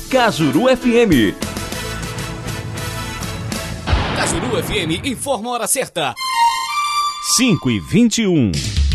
Cajuru FM. Cajuru FM informa a hora certa. 5h21.